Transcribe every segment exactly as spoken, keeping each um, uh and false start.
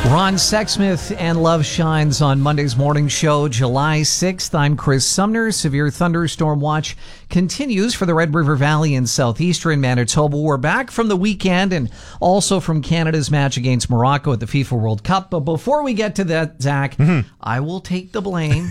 Ron Sexsmith and Love Shines on Monday's morning show, July sixth. I'm Chris Sumner. Severe thunderstorm watch continues for the Red River Valley in southeastern Manitoba. We're back from the weekend and also from Canada's match against Morocco at the FIFA World Cup. But before we get to that, Zach, mm-hmm. I will take the blame.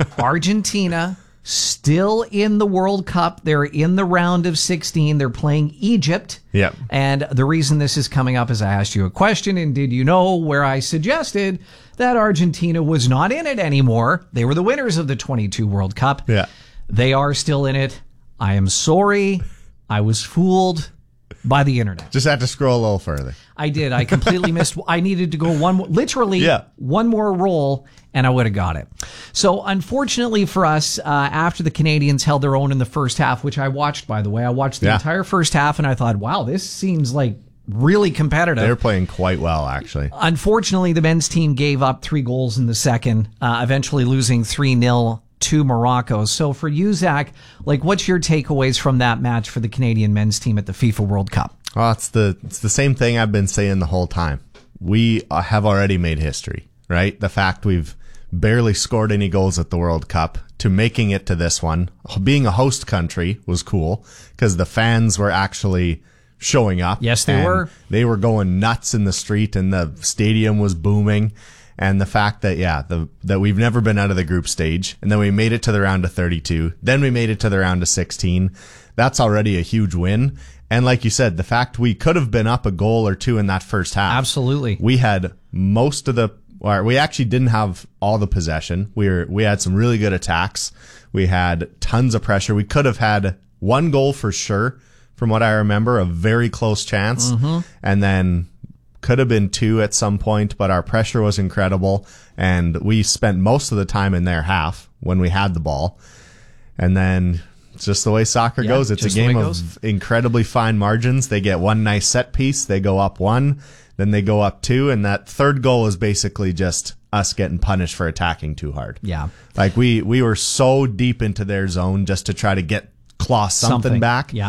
Argentina still in the World Cup. They're in the round of sixteen. They're playing Egypt. Yep. And the reason this is coming up is I asked you a question, and did you know where I suggested that Argentina was not in it anymore? They were the winners of the twenty-two World Cup. Yeah. They are still in it. I am sorry. I was fooled by the internet. Just had to scroll a little further. I did. I completely missed. I needed to go one, literally yeah. one more roll, and I would have got it. So, unfortunately for us, uh, after the Canadians held their own in the first half, which I watched, by the way, I watched the yeah. entire first half, and I thought, wow, this seems like really competitive. They're playing quite well, actually. Unfortunately, the men's team gave up three goals in the second, uh, eventually losing three nil to Morocco. So for you, Zach, like, what's your takeaways from that match for the Canadian men's team at the FIFA World Cup? Well, it's the it's the same thing I've been saying the whole time. We have already made history, right? The fact we've barely scored any goals at the World Cup to making it to this one. Being a host country was cool because the fans were actually showing up. Yes, they were. They were going nuts in the street and the stadium was booming. And the fact that, yeah, the that we've never been out of the group stage, and then we made it to the round of thirty-two, then we made it to the round of sixteen. That's already a huge win. And like you said, the fact we could have been up a goal or two in that first half. Absolutely. We had most of the, or we actually didn't have all the possession. We were, we had some really good attacks. We had tons of pressure. We could have had one goal for sure, from what I remember, a very close chance. Mm-hmm. And then could have been two at some point, but our pressure was incredible. And we spent most of the time in their half when we had the ball. And then it's just the way soccer yeah, goes. It's a game of incredibly fine margins. They get one nice set piece. They go up one, then they go up two. And that third goal is basically just us getting punished for attacking too hard. Yeah. Like we, we were so deep into their zone just to try to get claw something, something. back. Yeah.